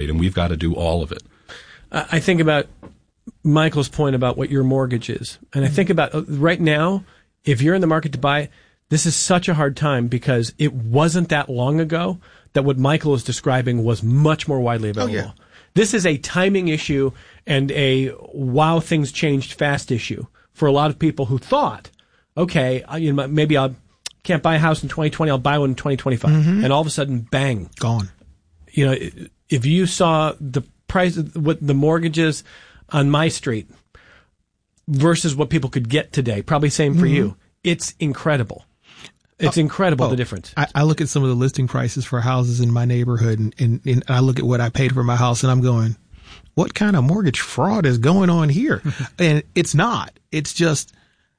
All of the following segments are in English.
estate, and we've got to do all of it. I think about Michael's point about what your mortgage is. And I think about right now, if you're in the market to buy, this is such a hard time because it wasn't that long ago that what Michael is describing was much more widely available. Oh, yeah. This is a timing issue and a wow, things changed fast issue for a lot of people who thought, okay, maybe I can't buy a house in 2020, I'll buy one in 2025. Mm-hmm. And all of a sudden, bang. Gone. If you saw the price, what the mortgages on my street versus what people could get today, probably same for you, it's incredible. It's incredible, the difference. I look at some of the listing prices for houses in my neighborhood, and I look at what I paid for my house, and I'm going, what kind of mortgage fraud is going on here? And it's not. It's just,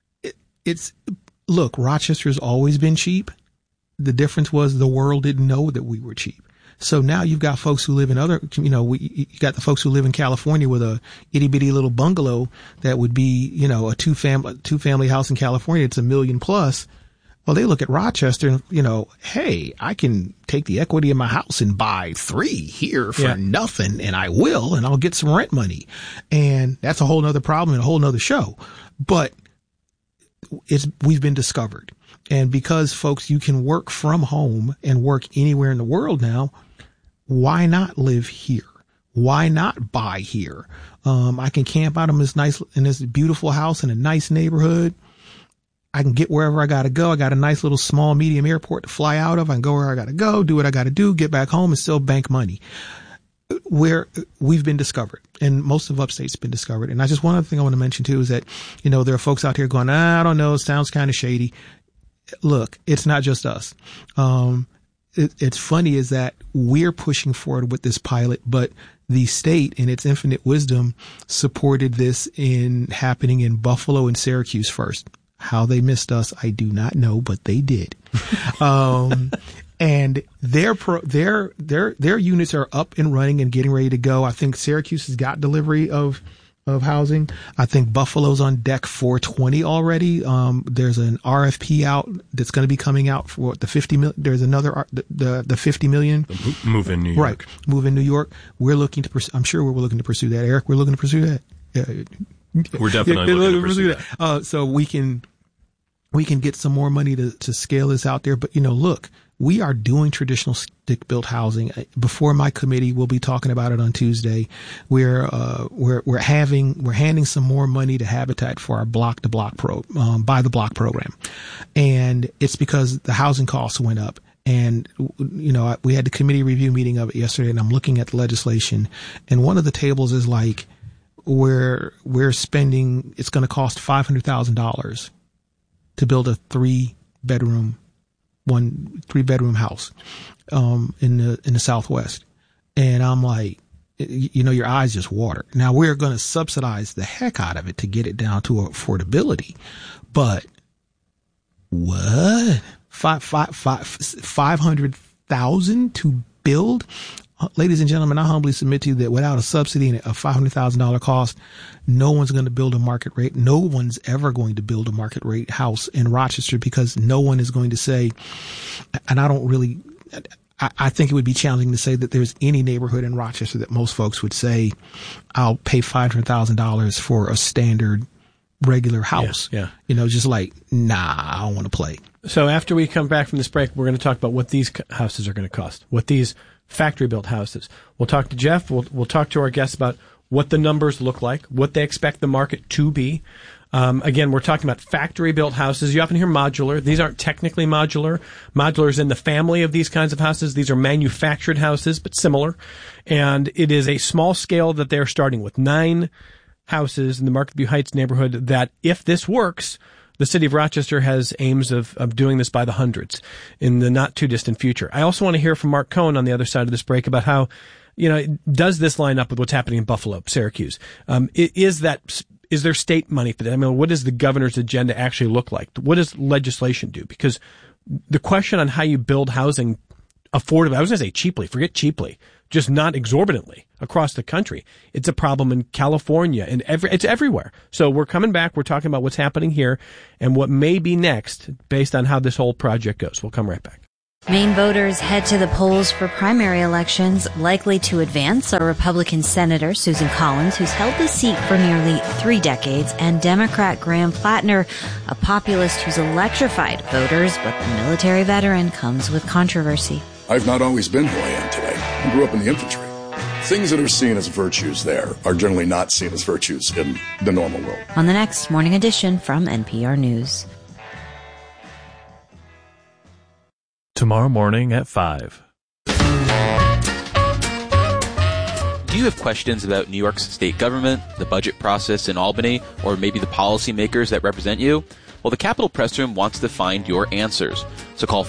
look, Rochester's always been cheap. The difference was the world didn't know that we were cheap. So now you've got folks who live in you got the folks who live in California with a itty bitty little bungalow that would be, a two family house in California. It's $1 million plus. Well, they look at Rochester and, hey, I can take the equity in my house and buy 3 here for nothing, and I will, and I'll get some rent money. And that's a whole nother problem and a whole nother show. But we've been discovered. And because, folks, you can work from home and work anywhere in the world now, why not live here? Why not buy here? I can camp out in this beautiful house in a nice neighborhood. I can get wherever I got to go. I got a nice little small medium airport to fly out of. I can go where I got to go, do what I got to do, get back home and still bank money. Where we've been discovered, and most of upstate's been discovered. And one other thing I want to mention too is that, there are folks out here going, I don't know, it sounds kind of shady. Look, it's not just us. It's funny is that we're pushing forward with this pilot, but the state in its infinite wisdom supported this happening in Buffalo and Syracuse first. How they missed us, I do not know, but they did. And their units are up and running and getting ready to go. I think Syracuse has got delivery of housing. I think Buffalo's on deck 420 already. There's an RFP out that's going to be coming out for the 50 million. There's another, the 50 million. Move in New York. Right. Move in New York. We're looking to pursue, I'm sure we're looking to pursue that. Eric, we're looking to pursue that. Yeah. We're definitely looking to pursue that. So we can get some more money to scale this out there. But, look, we are doing traditional stick-built housing. Before my committee, we'll be talking about it on Tuesday. We're handing some more money to Habitat for our buy the block program. And it's because the housing costs went up. And, we had the committee review meeting of it yesterday, and I'm looking at the legislation. And one of the tables is like, we're spending, it's going to cost $500,000 to build a 3-bedroom house, in the Southwest. And I'm like, your eyes just water. Now we're going to subsidize the heck out of it to get it down to affordability. But what? $500,000 to build? Ladies and gentlemen, I humbly submit to you that without a subsidy and a $500,000 cost, no one's going to build a market rate. No one's ever going to build a market rate house in Rochester because no one is going to say, and I think it would be challenging to say that there's any neighborhood in Rochester that most folks would say, I'll pay $500,000 for a standard regular house. Yeah. Just like, nah, I don't want to play. So after we come back from this break, we're going to talk about what these houses are going to cost, what these factory-built houses. We'll talk to Jeff. We'll talk to our guests about what the numbers look like, what they expect the market to be. Again, we're talking about factory-built houses. You often hear modular. These aren't technically modular. Modular is in the family of these kinds of houses. These are manufactured houses, but similar. And it is a small scale that they're starting with 9 houses in the Market View Heights neighborhood that, if this works, the city of Rochester has aims of doing this by the hundreds in the not too distant future. I also want to hear from Mark Cohen on the other side of this break about how, does this line up with what's happening in Buffalo, Syracuse? Is there state money for that? I mean, what does the governor's agenda actually look like? What does legislation do? Because the question on how you build housing affordably, I was going to say cheaply, forget cheaply, just not exorbitantly across the country. It's a problem in California and it's everywhere. So we're coming back. We're talking about what's happening here and what may be next based on how this whole project goes. We'll come right back. Maine voters head to the polls for primary elections. Likely to advance are Republican Senator Susan Collins, who's held the seat for nearly 3 decades, and Democrat Graham Plattner, a populist who's electrified voters, but the military veteran comes with controversy. I've not always been who I am today. I grew up in the infantry. Things that are seen as virtues there are generally not seen as virtues in the normal world. On the next Morning Edition from NPR News. Tomorrow morning at 5. Do you have questions about New York's state government, the budget process in Albany, or maybe the policymakers that represent you? Well, the Capitol Press Room wants to find your answers. So call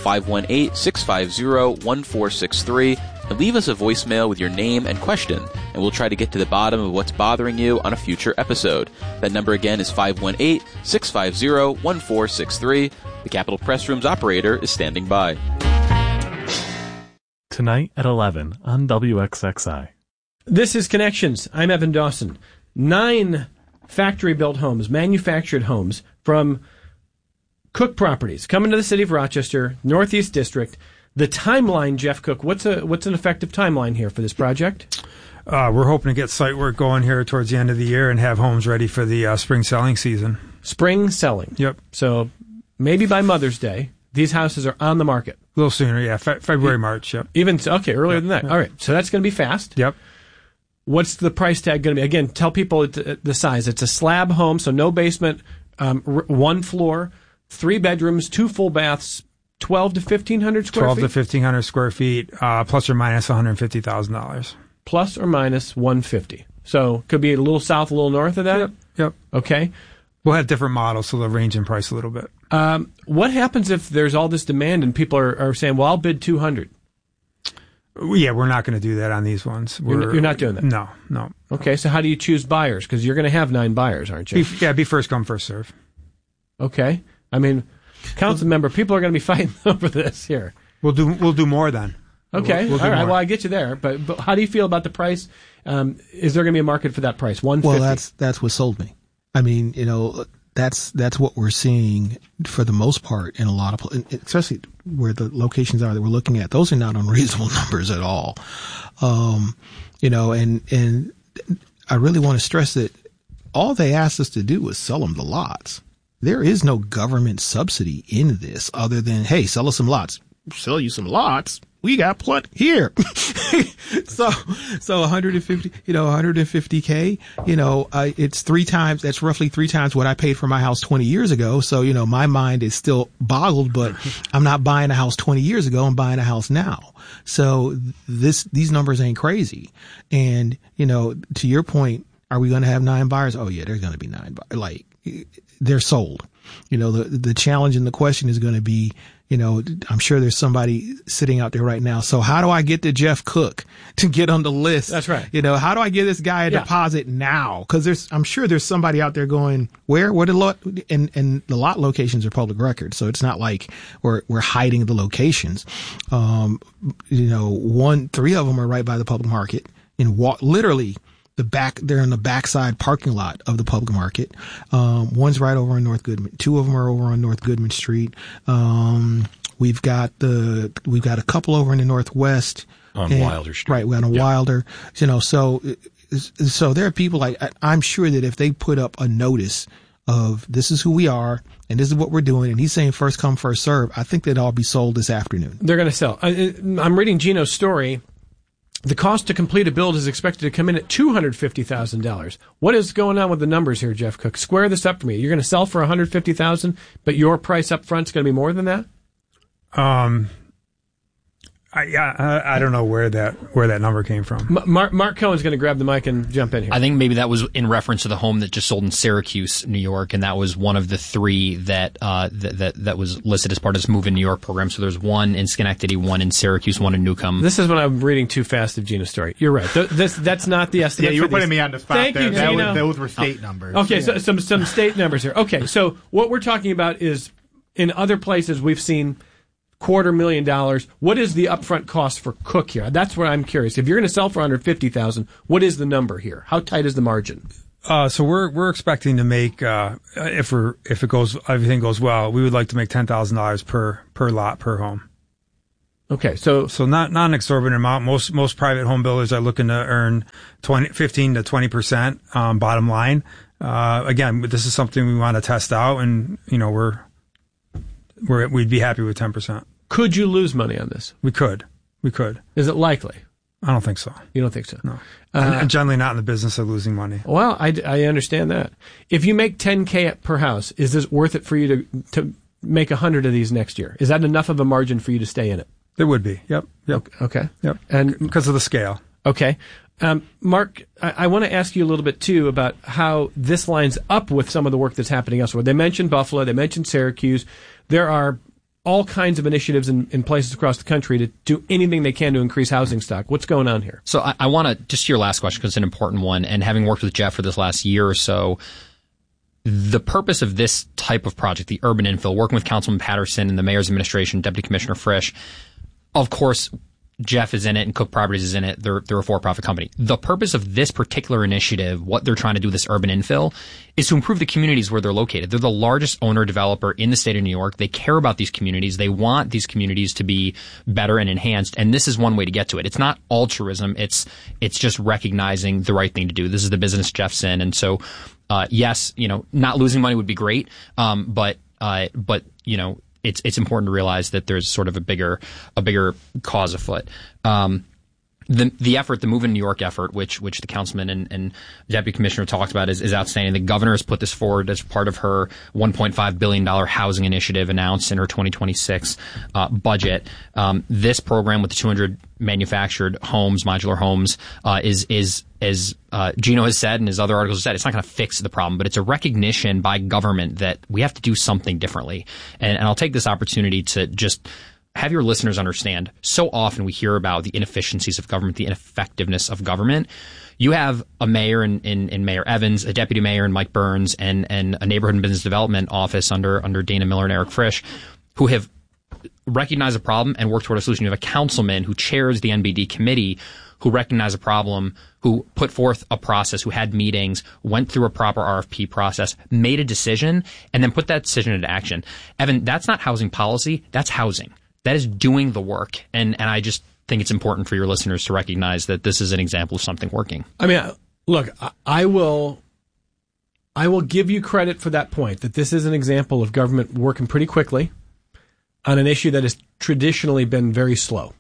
518-650-1463 and leave us a voicemail with your name and question, and we'll try to get to the bottom of what's bothering you on a future episode. That number again is 518-650-1463. The Capitol Press Room's operator is standing by. Tonight at 11 on WXXI. This is Connections. I'm Evan Dawson. 9 factory-built homes, manufactured homes from Cook Properties coming to the city of Rochester, Northeast District. The timeline, Jeff Cook, what's an effective timeline here for this project? We're hoping to get site work going here towards the end of the year and have homes ready for the spring selling season. Spring selling. Yep. So maybe by Mother's Day, these houses are on the market. A little sooner, yeah. February, March, yep. Earlier than that. Yep. All right. So that's going to be fast. Yep. What's the price tag going to be? Again, tell people the size. It's a slab home, so no basement, 1 floor, 3 bedrooms, 2 full baths, 12 to 1,500 square feet? 12 to 1,500 square feet, plus or minus $150,000. Plus or minus 150. So could be a little south, a little north of that? Yep. Okay. We'll have different models, so they'll range in price a little bit. What happens if there's all this demand and people are saying, well, I'll bid 200? Yeah, we're not going to do that on these ones. You're not doing that? No. Okay, so how do you choose buyers? Because you're going to have 9 buyers, aren't you? Be first come, first serve. Okay. I mean, council member, people are going to be fighting over this here. We'll do more then. Okay. We'll all right. more. Well, I get you there. But how do you feel about the price? Is there going to be a market for that price? 150? Well, that's what sold me. I mean, that's what we're seeing for the most part in a lot of, especially where the locations are that we're looking at. Those are not unreasonable numbers at all. And I really want to stress that all they asked us to do was sell them the lots. There is no government subsidy in this other than, hey, sell us some lots. Sell you some lots. We got plenty here. So 150K, it's 3 times, that's roughly 3 times what I paid for my house 20 years ago. So, my mind is still boggled, but I'm not buying a house 20 years ago. I'm buying a house now. So these numbers ain't crazy. And, to your point, are we going to have 9 buyers? Oh yeah, there's going to be 9 buyers. Like, they're sold. The challenge and the question is going to be, I'm sure there's somebody sitting out there right now. So how do I get to Jeff Cook to get on the list? That's right. How do I give this guy a deposit now? Cause I'm sure there's somebody out there going, where the lot, and the lot locations are public records. So it's not like we're hiding the locations. 3 of them are right by the public market literally they're in the backside parking lot of the public market. One's right over on North Goodman. 2 of them are over on North Goodman Street. We've got a couple over in the Northwest. On Wilder Street. Right. We're on Wilder. So there are people I'm sure that if they put up a notice of this is who we are and this is what we're doing, and he's saying first come, first serve, I think they'd all be sold this afternoon. They're going to sell. I'm reading Gino's story. The cost to complete a build is expected to come in at $250,000. What is going on with the numbers here, Jeff Cook? Square this up for me. You're going to sell for $150,000, but your price up front is going to be more than that? I don't know where that number came from. Mark Cohen's going to grab the mic and jump in here. I think maybe that was in reference to the home that just sold in Syracuse, New York, and that was one of the 3 that was listed as part of this Move in New York program. So there's 1 in Schenectady, 1 in Syracuse, 1 in Newcomb. This is when I'm reading too fast of Gina's story. You're right. That's not the estimate. Yeah, you were putting me on the spot. Thank there. you, Gina. Those were state numbers. Okay, so some state numbers here. Okay, so what we're talking about is in other places we've seen $250,000. What is the upfront cost for Cook here? That's what I'm curious. If you're going to sell for $150,000, what is the number here? How tight is the margin? So we're expecting to make if everything goes well, we would like to make $10,000 per lot per home. Okay, so not an exorbitant amount. Most private home builders are looking to earn 15 to 20% bottom line. Again, this is something we want to test out, and we'd be happy with 10%. Could you lose money on this? We could. Is it likely? I don't think so. You don't think so? No. I'm generally not in the business of losing money. Well, I understand that. If you make $10K per house, is this worth it for you to make 100 of these next year? Is that enough of a margin for you to stay in it? It would be. Yep. Okay. Yep. And because of the scale. Okay. Mark, I want to ask you a little bit, too, about how this lines up with some of the work that's happening elsewhere. They mentioned Buffalo. They mentioned Syracuse. There are all kinds of initiatives in places across the country to do anything they can to increase housing stock. What's going on here? So I want to, just to your last question, because it's an important one, and having worked with Jeff for this last year or so, the purpose of this type of project, the urban infill, working with Councilman Patterson and the mayor's administration, Deputy Commissioner Frisch, of course, Jeff is in it and Cook Properties is in it. They're a for-profit company. The purpose of this particular initiative, what they're trying to do with this urban infill, is to improve the communities where they're located. They're the largest owner-developer in the state of New York. They care about these communities. They want these communities to be better and enhanced, and this is one way to get to it. It's not altruism. It's just recognizing the right thing to do. This is the business Jeff's in, and so yes, not losing money would be great, but it's important to realize that there's sort of a bigger cause afoot. The effort, the Move in New York effort, which the councilman and deputy commissioner talked about, is outstanding. The governor has put this forward as part of her $1.5 billion housing initiative announced in her 2026 budget. This program with the 200 manufactured homes, modular homes, is as Gino has said and his other articles have said, it's not going to fix the problem, but it's a recognition by government that we have to do something differently. And I'll take this opportunity to just have your listeners understand. So often we hear about the inefficiencies of government, the ineffectiveness of government. You have a mayor in Mayor Evans, a deputy mayor in Mike Burns, and a neighborhood and business development office under Dana Miller and Eric Frisch, who have recognized a problem and worked toward a solution. You have a councilman who chairs the NBD committee who recognized a problem, who put forth a process, who had meetings, went through a proper RFP process, made a decision, and then put that decision into action. Evan, that's not housing policy. That's housing. That is doing the work. And I just think it's important for your listeners to recognize that this is an example of something working. I mean, look, I will give you credit for that point, that this is an example of government working pretty quickly on an issue that has traditionally been very slow.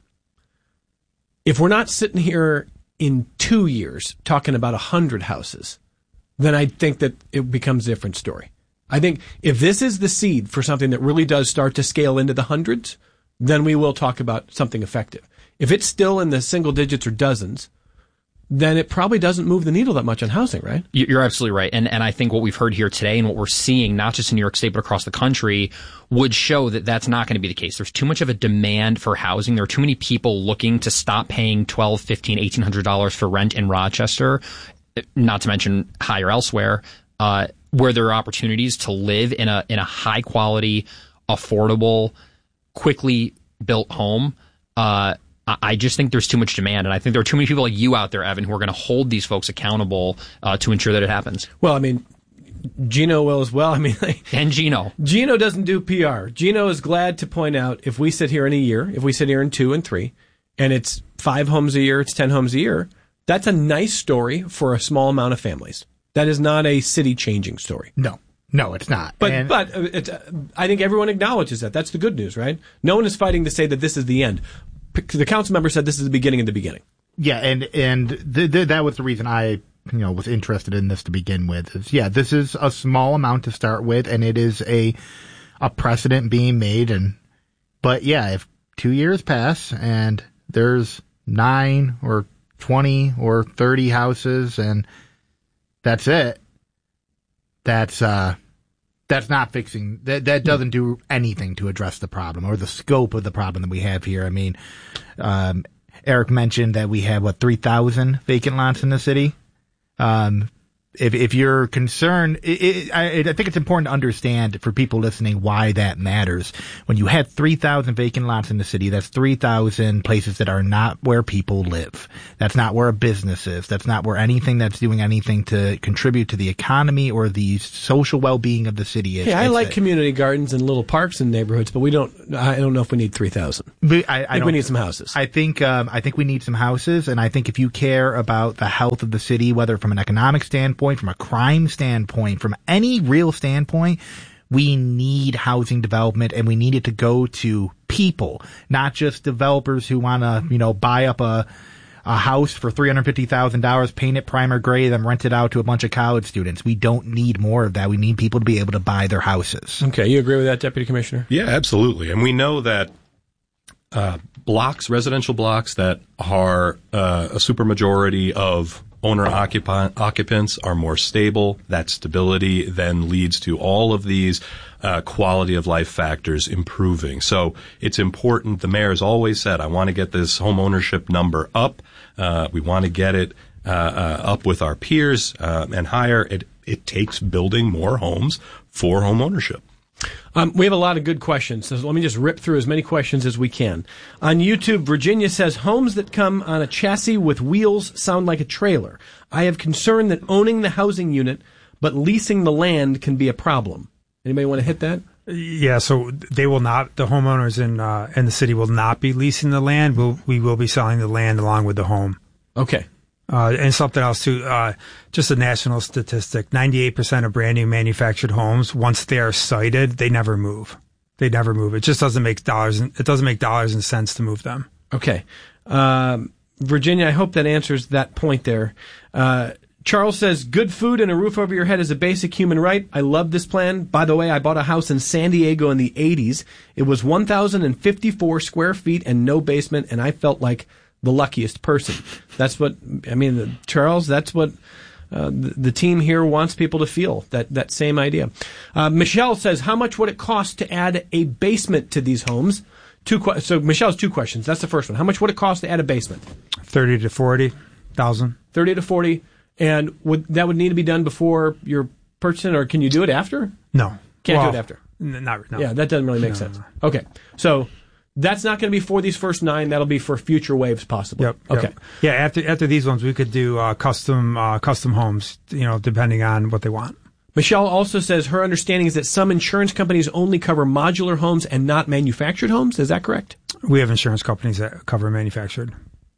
If we're not sitting here in 2 years talking about 100 houses, then I think that it becomes a different story. I think if this is the seed for something that really does start to scale into the hundreds, then we will talk about something effective. If it's still in the single digits or dozens, then it probably doesn't move the needle that much on housing, right? You're absolutely right. And I think what we've heard here today and what we're seeing, not just in New York State, but across the country, would show that that's not going to be the case. There's too much of a demand for housing. There are too many people looking to stop paying $1,200, $1,500, $1,800 for rent in Rochester, not to mention higher elsewhere, where there are opportunities to live in a high quality, affordable, quickly built home. I just think there's too much demand, and I think there are too many people like you out there, Evan, who are going to hold these folks accountable to ensure that it happens. Well, I mean, Gino will as well. I mean, and Gino doesn't do PR. Gino is glad to point out, if we sit here in a year, if we sit here in 2 and 3, and it's 5 homes a year, it's 10 homes a year, that's a nice story for a small amount of families. That is not a city-changing story. No, it's not. But I think everyone acknowledges that. That's the good news, right? No one is fighting to say that this is the end. The council member said this is the beginning of the beginning. Yeah, and that was the reason I was interested in this to begin with. This is a small amount to start with, and it is a precedent being made. But if 2 years pass and there's 9 or 20 or 30 houses and that's it, that's not fixing that doesn't do anything to address the problem or the scope of the problem that we have here. I mean, Eric mentioned that we have 3,000 vacant lots in the city. if you're concerned, I think it's important to understand for people listening why that matters. When you had 3,000 vacant lots in the city, that's 3,000 places that are not where people live. That's not where a business is. That's not where anything that's doing anything to contribute to the economy or the social well-being of the city is. Yeah, I like community gardens and little parks in neighborhoods, but I don't know if we need 3,000. I think we need some houses. I think we need some houses, and I think if you care about the health of the city, whether from an economic standpoint, from a crime standpoint, from any real standpoint, we need housing development, and we need it to go to people, not just developers who want to, buy up a house for $350,000, paint it primer gray, then rent it out to a bunch of college students. We don't need more of that. We need people to be able to buy their houses. Okay, you agree with that, Deputy Commissioner? Yeah, absolutely. And we know that residential blocks that are a supermajority of owner occupants are more stable. That stability then leads to all of these quality of life factors improving. So it's important. The mayor has always said, I want to get this home ownership number up. We want to get it up with our peers and higher. It takes building more homes for home ownership. We have a lot of good questions, so let me just rip through as many questions as we can. On YouTube, Virginia says, homes that come on a chassis with wheels sound like a trailer. I have concern that owning the housing unit but leasing the land can be a problem. Anybody want to hit that? Yeah, so they will not, the homeowners in the city will not be leasing the land. We will be selling the land along with the home. Okay. And something else too, just a national statistic, 98% of brand new manufactured homes, once they are sited, they never move. They never move. It just doesn't make dollars and cents to move them. Okay. Virginia, I hope that answers that point there. Charles says, good food and a roof over your head is a basic human right. I love this plan. By the way, I bought a house in San Diego in the 80s. It was 1,054 square feet and no basement, and I felt like the luckiest person. That's what, Charles, that's what the team here wants people to feel, that same idea. Michelle says, how much would it cost to add a basement to these homes? So Michelle's two questions. That's the first one. How much would it cost to add a basement? 30 to 40,000. 30 to 40. And that would need to be done before you're purchasing, or can you do it after? No. Can't do it after? No. Yeah, that doesn't really make sense. Okay. So that's not going to be for these first 9. That'll be for future waves, possibly. Yep. Okay. Yeah. After these ones, we could do custom homes. Depending on what they want. Michelle also says her understanding is that some insurance companies only cover modular homes and not manufactured homes. Is that correct? We have insurance companies that cover manufactured.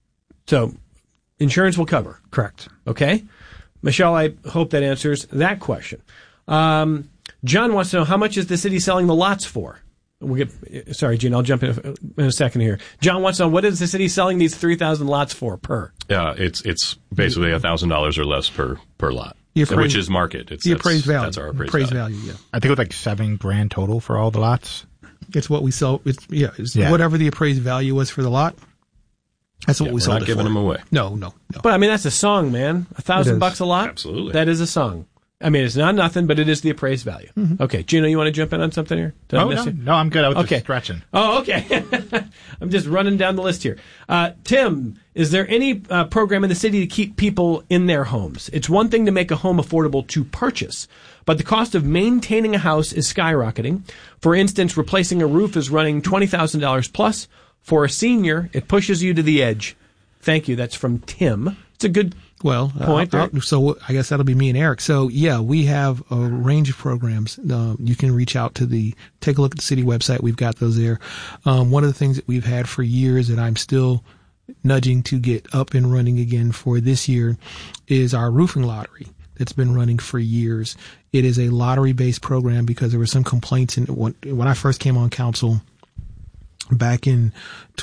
So insurance will cover. Correct. Okay. Michelle, I hope that answers that question. John wants to know, how much is the city selling the lots for? Sorry, Gene, I'll jump in a second here. John wants to know, what is the city selling these 3,000 lots for per? Yeah, it's basically $1,000 or less per lot, which is market. It's the appraised value. That's our appraised value. Yeah. I think it was like $7,000 total for all the lots. It's what we sell. It's whatever the appraised value was for the lot. That's what we sold. We're not giving them away. No. But that's a song, man. $1,000 a lot. Absolutely, that is a song. It's not nothing, but it is the appraised value. Mm-hmm. Okay, Gino, you want to jump in on something here? No, I'm good. I was just stretching. Oh, okay. I'm just running down the list here. Tim, is there any program in the city to keep people in their homes? It's one thing to make a home affordable to purchase, but the cost of maintaining a house is skyrocketing. For instance, replacing a roof is running $20,000 plus. For a senior, it pushes you to the edge. Thank you. That's from Tim. It's a good point. So I guess that'll be me and Eric. So yeah, we have a range of programs. You can reach out to take a look at the city website. We've got those there. One of the things that we've had for years that I'm still nudging to get up and running again for this year is our roofing lottery. That's been running for years. It is a lottery-based program because there were some complaints when I first came on council. Back in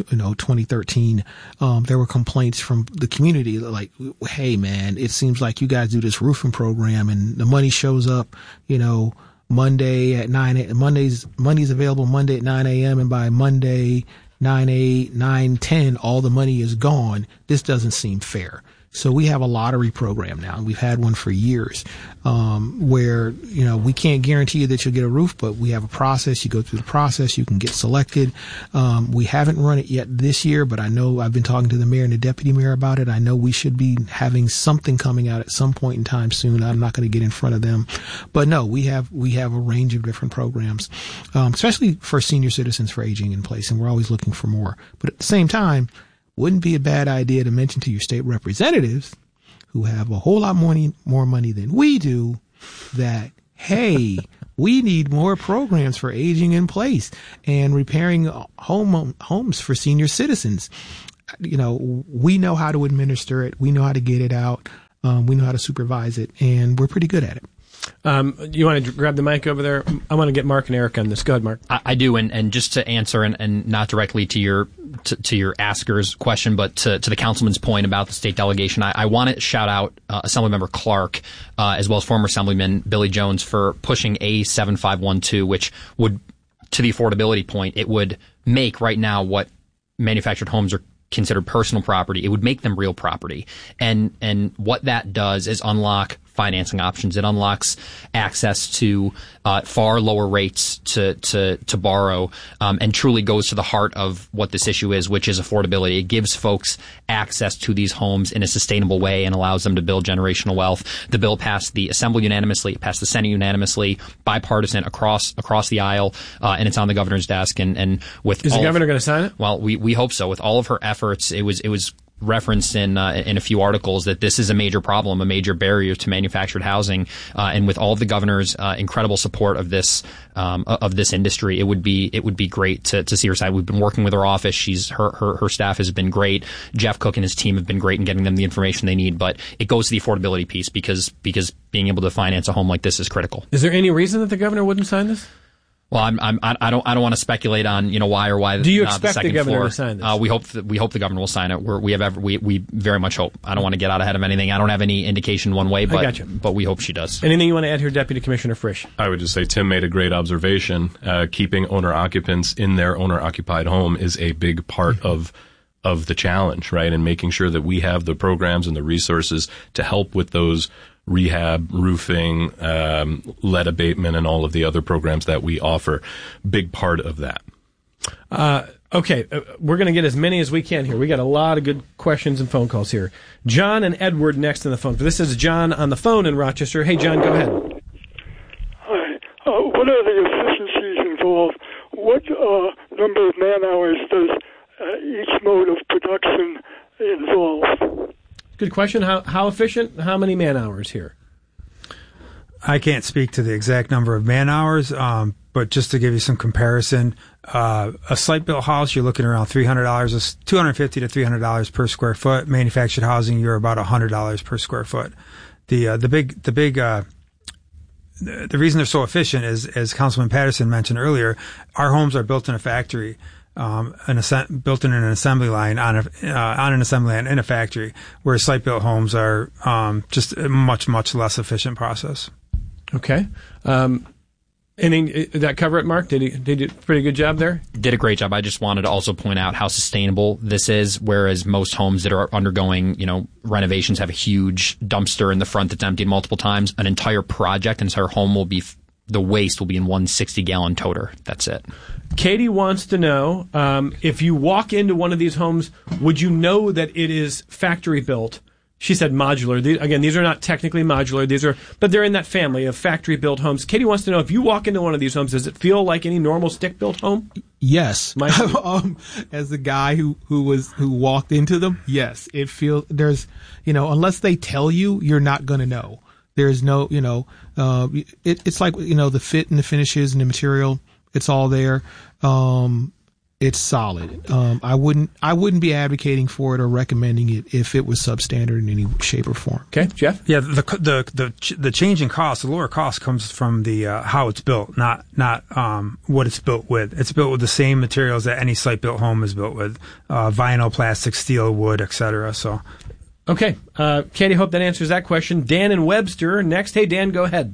2013, there were complaints from the community like, hey man, it seems like you guys do this roofing program and the money shows up, Monday at 9 Monday's available Monday at 9 a.m. and by Monday 9:10 all the money is gone. This doesn't seem fair. So we have a lottery program now, and we've had one for years, where, we can't guarantee you that you'll get a roof, but we have a process. You go through the process, you can get selected. We haven't run it yet this year, but I know I've been talking to the mayor and the deputy mayor about it. I know we should be having something coming out at some point in time soon. I'm not going to get in front of them, but no, we have a range of different programs, especially for senior citizens for aging in place, and we're always looking for more. But at the same time, wouldn't be a bad idea to mention to your state representatives, who have a whole lot more money than we do, that, hey, we need more programs for aging in place and repairing homes for senior citizens. We know how to administer it. We know how to get it out. We know how to supervise it, and we're pretty good at it. You want to grab the mic over there? I want to get Mark and Eric on this. Go ahead, Mark. I do, and just to answer, and not directly to your asker's question, but to the councilman's point about the state delegation, I want to shout out Assemblymember Clark, as well as former Assemblyman Billy Jones, for pushing A7512, which would, to the affordability point, it would make right now what manufactured homes are considered personal property. It would make them real property. And what that does is unlock financing options. It unlocks access to far lower rates to borrow, and truly goes to the heart of what this issue is, which is affordability. It gives folks access to these homes in a sustainable way and allows them to build generational wealth. The bill passed the Assembly unanimously, it passed the Senate unanimously, bipartisan across the aisle, and it's on the governor's desk. And with is the governor going to sign it? Well, we hope so. With all of her efforts, it was referenced in a few articles that this is a major problem, a major barrier to manufactured housing, and with all of the governor's incredible support of this industry, it would be great to see her side. We've been working with her office. Her staff has been great. Jeff Cook and his team have been great in getting them the information they need. But it goes to the affordability piece because being able to finance a home like this is critical. Is there any reason that the governor wouldn't sign this? Well, I don't want to speculate on why or why. Do you not expect the governor to sign this? We hope the governor will sign it. We very much hope. I don't want to get out ahead of anything. I don't have any indication one way, but we hope she does. Anything you want to add here, Deputy Commissioner Frisch? I would just say Tim made a great observation. Keeping owner occupants in their owner occupied home is a big part of the challenge, right? And making sure that we have the programs and the resources to help with those rehab, roofing, lead abatement, and all of the other programs that we offer. Big part of that. Okay, we're going to get as many as we can here. We got a lot of good questions and phone calls here. John and Edward next on the phone. This is John on the phone in Rochester. Hey, John, go ahead. Hi. What are the efficiencies involved? What number of man hours does each mode of production involve? Good question. How efficient? How many man hours here? I can't speak to the exact number of man hours, but just to give you some comparison, a site-built house, you're looking around $300, $250 to $300 per square foot. Manufactured housing, you're about $100 per square foot. The reason they're so efficient is, as Councilman Patterson mentioned earlier, our homes are built in a factory. Built in an assembly line on an assembly line in a factory, where site-built homes are just a much less efficient process. Okay. Did that cover it, Mark? Did he do a pretty good job there? Did a great job. I just wanted to also point out how sustainable this is, whereas most homes that are undergoing, renovations have a huge dumpster in the front that's emptied multiple times. An entire home will be, the waste will be in one 60-gallon toter. That's it. Katie wants to know, if you walk into one of these homes, would you know that it is factory built? She said modular. These are not technically modular. But they're in that family of factory built homes. Katie wants to know, if you walk into one of these homes, does it feel like any normal stick built home? Yes. As the guy who walked into them, yes, it feels, there's, unless they tell you, you're not going to know. There's no, it's like, the fit and the finishes and the material, it's all there. It's solid. I wouldn't be advocating for it or recommending it if it was substandard in any shape or form. Okay, Jeff? Yeah, the change in cost, the lower cost comes from the how it's built, not what it's built with. It's built with the same materials that any site-built home is built with: vinyl, plastic, steel, wood, etc. So. Okay, Katie, hope that answers that question. Dan and Webster next. Hey, Dan, go ahead.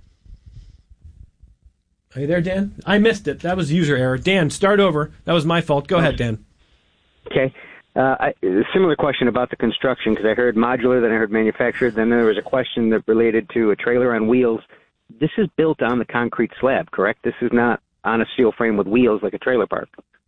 Are you there, Dan? I missed it. That was user error. Dan, start over. That was my fault. Go ahead, Dan. Okay. A similar question about the construction, because I heard modular, then I heard manufactured, then there was a question that related to a trailer on wheels. This is built on the concrete slab, correct? This is not on a steel frame with wheels like a trailer park.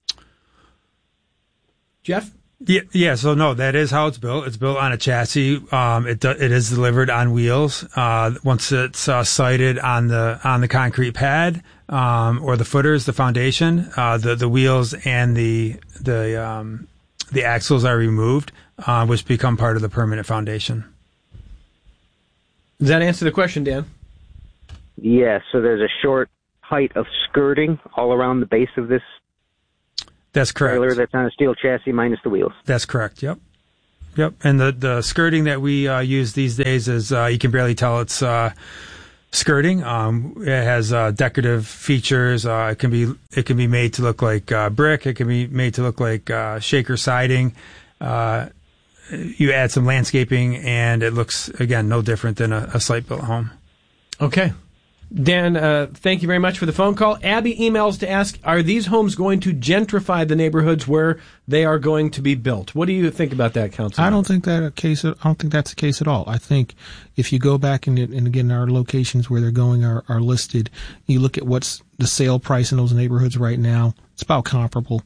Jeff? Yeah. So no, that is how it's built. It's built on a chassis. It is delivered on wheels. Once it's sited on the concrete pad, or the footers, the foundation, the wheels and the axles are removed, which become part of the permanent foundation. Does that answer the question, Dan? Yeah. So there's a short height of skirting all around the base of this. That's correct. Trailer that's on a steel chassis minus the wheels. That's correct. Yep. And the skirting that we use these days is you can barely tell it's skirting. It has decorative features. It can be made to look like brick. It can be made to look like shaker siding. You add some landscaping, and it looks again no different than a site built home. Okay. Dan, thank you very much for the phone call. Abby emails to ask, are these homes going to gentrify the neighborhoods where they are going to be built? What do you think about that, Councilman? I don't think that's the case at all. I think if you go back and again, our locations where they're going are listed. You look at what's the sale price in those neighborhoods right now. It's about comparable.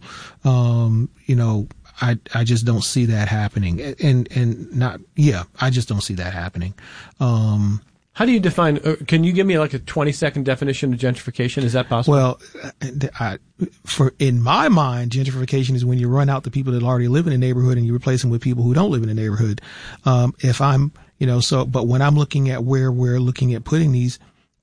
I just don't see that happening. I just don't see that happening. How do you define, can you give me like a 20-second definition of gentrification? Is that possible? Well, in my mind, gentrification is when you run out the people that already live in a neighborhood and you replace them with people who don't live in the neighborhood. But when I'm looking at where we're looking at putting these,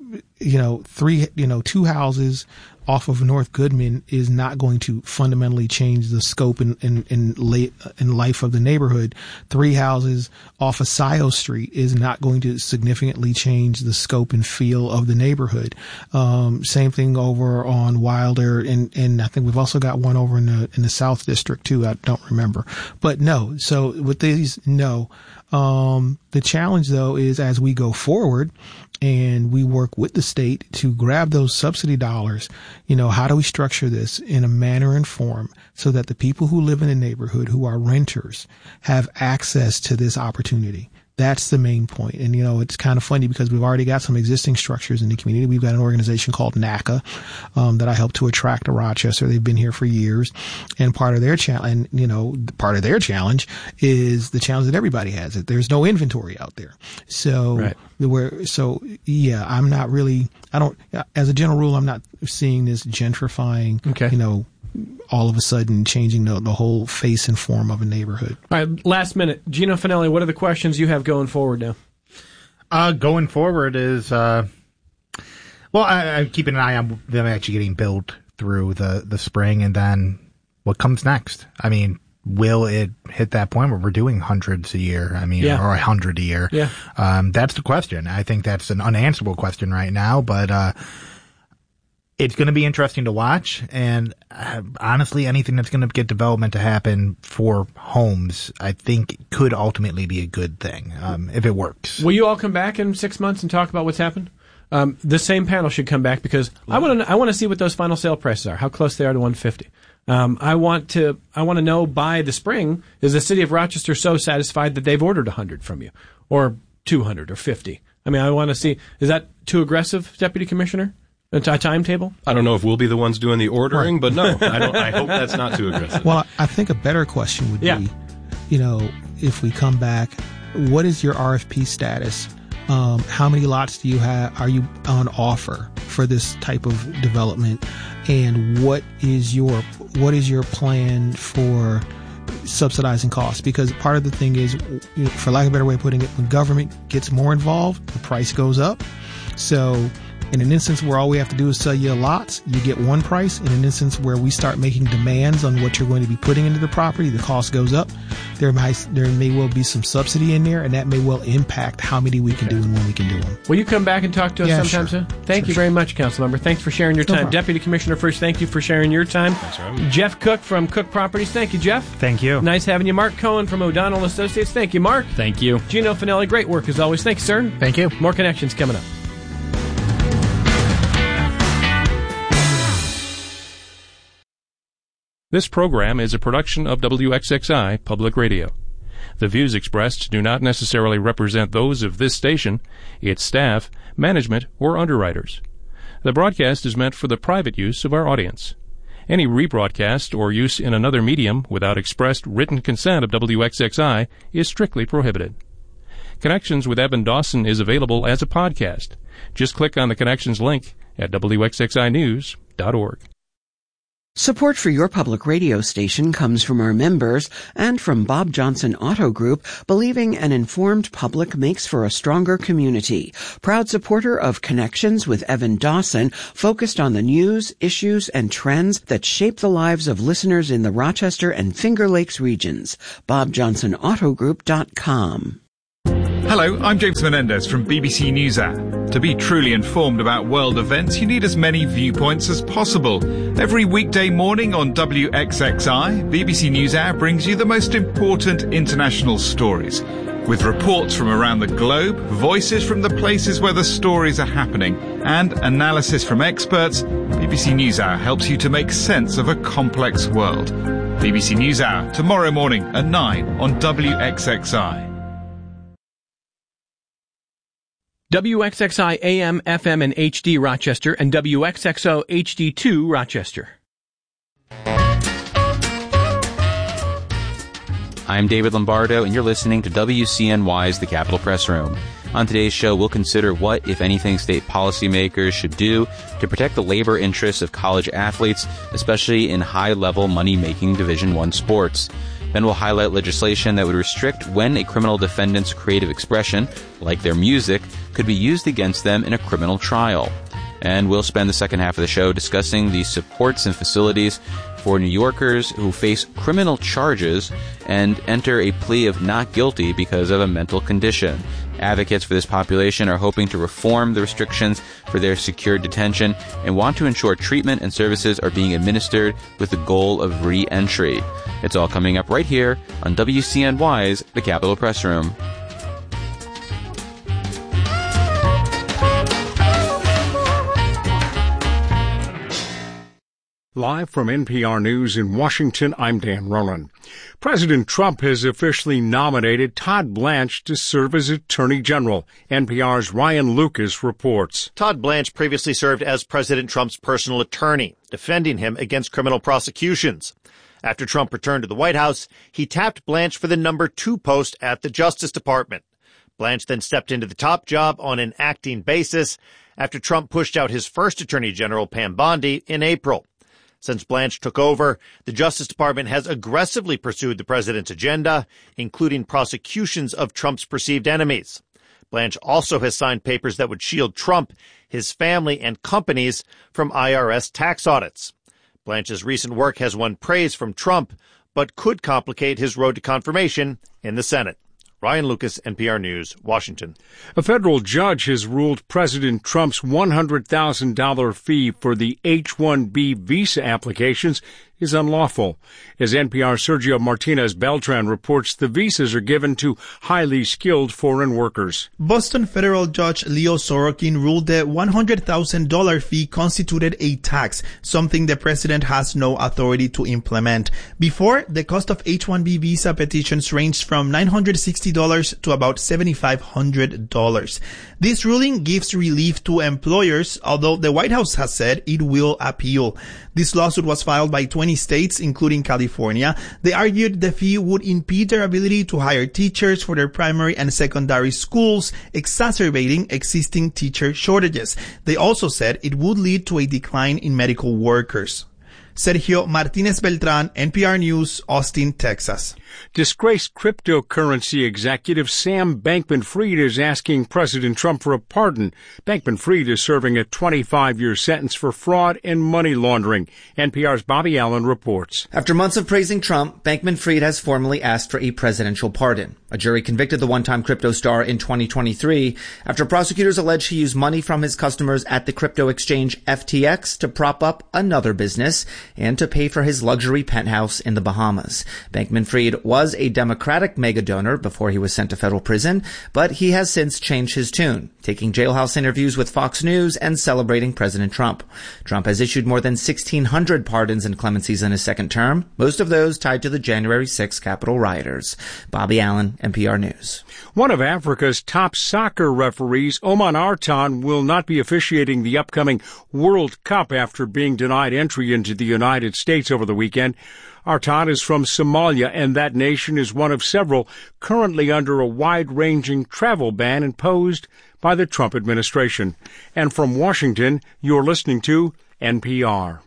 two houses off of North Goodman is not going to fundamentally change the scope and life of the neighborhood. 3 houses off of Scioto Street is not going to significantly change the scope and feel of the neighborhood. Same thing over on Wilder, and I think we've also got one over in the South District too. I don't remember, but no. So with these, no. The challenge though is as we go forward and we work with the state to grab those subsidy dollars, how do we structure this in a manner and form so that the people who live in the neighborhood who are renters have access to this opportunity? That's the main point. And, it's kind of funny because we've already got some existing structures in the community. We've got an organization called NACA, that I helped to attract to Rochester. They've been here for years. And part of their challenge, is the challenge that everybody has. That there's no inventory out there. So, right. I'm not really, as a general rule, I'm not seeing this gentrifying, okay. All of a sudden changing the whole face and form of a neighborhood. All right, last minute. Gino Finelli, what are the questions you have going forward now? Going forward is, I'm keeping an eye on them actually getting built through the spring, and then what comes next? I mean, will it hit that point where we're doing hundreds a year? I mean, or 100 a year? Yeah. That's the question. I think that's an unanswerable question right now, but, it's going to be interesting to watch, and honestly, anything that's going to get development to happen for homes, I think could ultimately be a good thing, if it works. Will you all come back in 6 months and talk about what's happened? The same panel should come back because I want to see what those final sale prices are, how close they are to 150. I want to know by the spring, is the city of Rochester so satisfied that they've ordered 100 from you, or 200 or 50? I mean, I want to see, is that too aggressive, Deputy Commissioner? A timetable? I don't know if we'll be the ones doing the ordering, but no, I hope that's not too aggressive. Well, I think a better question would be, if we come back, what is your RFP status? How many lots do you have? Are you on offer for this type of development? And what is your plan for subsidizing costs? Because part of the thing is, for lack of a better way of putting it, when government gets more involved, the price goes up. So in an instance where all we have to do is sell you lots, you get one price. In an instance where we start making demands on what you're going to be putting into the property, the cost goes up. There may well be some subsidy in there, and that may well impact how many we can do and when we can do them. Will you come back and talk to us sometime soon? Thank you very much, Councilmember. Thanks for sharing your time. Deputy Commissioner Frisch, thank you for sharing your time. Thanks for having me. Jeff Cook from Cook Properties, thank you, Jeff. Thank you. Nice having you. Mark Cohen from O'Donnell Associates, thank you, Mark. Thank you. Gino Finelli, great work as always. Thanks, sir. Thank you. More connections coming up. This program is a production of WXXI Public Radio. The views expressed do not necessarily represent those of this station, its staff, management, or underwriters. The broadcast is meant for the private use of our audience. Any rebroadcast or use in another medium without expressed written consent of WXXI is strictly prohibited. Connections with Evan Dawson is available as a podcast. Just click on the Connections link at WXXInews.org. Support for your public radio station comes from our members and from Bob Johnson Auto Group, believing an informed public makes for a stronger community. Proud supporter of Connections with Evan Dawson, focused on the news, issues, and trends that shape the lives of listeners in the Rochester and Finger Lakes regions. BobJohnsonAutoGroup.com. Hello, I'm James Menendez from BBC NewsHour. To be truly informed about world events, you need as many viewpoints as possible. Every weekday morning on WXXI, BBC NewsHour brings you the most important international stories. With reports from around the globe, voices from the places where the stories are happening, and analysis from experts, BBC NewsHour helps you to make sense of a complex world. BBC NewsHour, tomorrow morning at 9 on WXXI. WXXI AM, FM, and HD Rochester, and WXXO HD2 Rochester. I'm David Lombardo, and you're listening to WCNY's The Capitol Press Room. On today's show, we'll consider what, if anything, state policymakers should do to protect the labor interests of college athletes, especially in high-level money-making Division I sports. Then we'll highlight legislation that would restrict when a criminal defendant's creative expression, like their music, could be used against them in a criminal trial. And we'll spend the second half of the show discussing the supports and facilities for New Yorkers who face criminal charges and enter a plea of not guilty because of a mental condition. Advocates for this population are hoping to reform the restrictions for their secure detention and want to ensure treatment and services are being administered with the goal of re-entry. It's all coming up right here on WCNY's The Capitol Press Room. Live from NPR News in Washington, I'm Dan Ronan. President Trump has officially nominated Todd Blanche to serve as Attorney General. NPR's Ryan Lucas reports. Todd Blanche previously served as President Trump's personal attorney, defending him against criminal prosecutions. After Trump returned to the White House, he tapped Blanche for the number 2 post at the Justice Department. Blanche then stepped into the top job on an acting basis after Trump pushed out his first Attorney General, Pam Bondi, in April. Since Blanche took over, the Justice Department has aggressively pursued the president's agenda, including prosecutions of Trump's perceived enemies. Blanche also has signed papers that would shield Trump, his family, and companies from IRS tax audits. Blanche's recent work has won praise from Trump, but could complicate his road to confirmation in the Senate. Ryan Lucas, NPR News, Washington. A federal judge has ruled President Trump's $100,000 fee for the H-1B visa applications is unlawful. As NPR's Sergio Martinez Beltran reports, the visas are given to highly skilled foreign workers. Boston federal judge Leo Sorokin ruled the $100,000 fee constituted a tax, something the president has no authority to implement. Before, the cost of H-1B visa petitions ranged from $960 to about $7,500. This ruling gives relief to employers, although the White House has said it will appeal. This lawsuit was filed by 20 states, including California. They argued the fee would impede their ability to hire teachers for their primary and secondary schools, exacerbating existing teacher shortages. They also said it would lead to a decline in medical workers. Sergio Martinez Beltran, NPR News, Austin, Texas. Disgraced cryptocurrency executive Sam Bankman-Fried is asking President Trump for a pardon. Bankman-Fried is serving a 25-year sentence for fraud and money laundering. NPR's Bobby Allen reports. After months of praising Trump, Bankman-Fried has formally asked for a presidential pardon. A jury convicted the one-time crypto star in 2023 after prosecutors alleged he used money from his customers at the crypto exchange FTX to prop up another business and to pay for his luxury penthouse in the Bahamas. Bankman-Fried was a Democratic mega donor before he was sent to federal prison, but he has since changed his tune. taking jailhouse interviews with Fox News and celebrating President Trump. Trump has issued more than 1,600 pardons and clemencies in his second term, most of those tied to the January 6 Capitol rioters. Bobby Allen, NPR News. One of Africa's top soccer referees, Oman Artan, will not be officiating the upcoming World Cup after being denied entry into the United States over the weekend. Artan is from Somalia, and that nation is one of several currently under a wide-ranging travel ban imposed by the Trump administration. And from Washington, you're listening to NPR.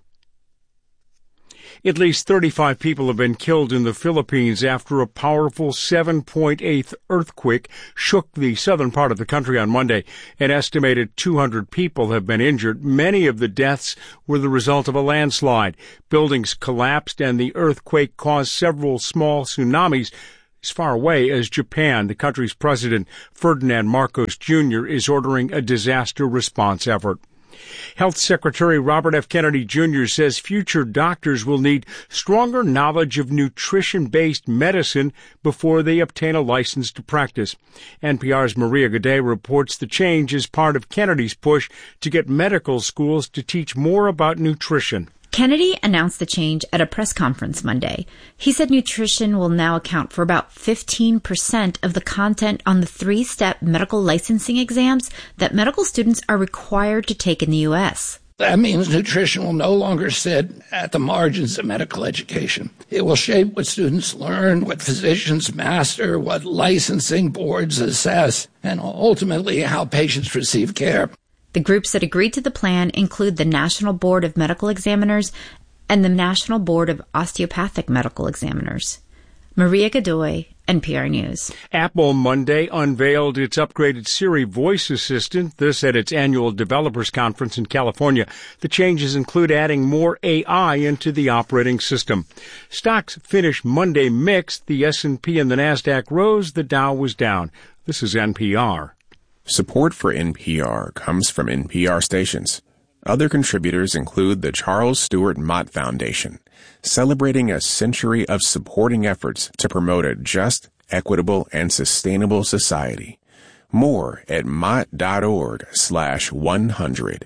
At least 35 people have been killed in the Philippines after a powerful 7.8 earthquake shook the southern part of the country on Monday. An estimated 200 people have been injured. Many of the deaths were the result of a landslide. Buildings collapsed, and the earthquake caused several small tsunamis as far away as Japan. The country's president, Ferdinand Marcos Jr., is ordering a disaster response effort. Health Secretary Robert F. Kennedy Jr. says future doctors will need stronger knowledge of nutrition-based medicine before they obtain a license to practice. NPR's Maria Gade reports the change is part of Kennedy's push to get medical schools to teach more about nutrition. Kennedy announced the change at a press conference Monday. He said nutrition will now account for about 15% of the content on the 3-step medical licensing exams that medical students are required to take in the U.S. That means nutrition will no longer sit at the margins of medical education. It will shape what students learn, what physicians master, what licensing boards assess, and ultimately how patients receive care. The groups that agreed to the plan include the National Board of Medical Examiners and the National Board of Osteopathic Medical Examiners. Maria Godoy, NPR News. Apple Monday unveiled its upgraded Siri voice assistant, this at its annual developers conference in California. The changes include adding more AI into the operating system. Stocks finished Monday mixed. The S&P and the NASDAQ rose. The Dow was down. This is NPR. Support for NPR comes from NPR stations. Other contributors include the Charles Stewart Mott Foundation, celebrating a century of supporting efforts to promote a just, equitable, and sustainable society. More at mott.org/100.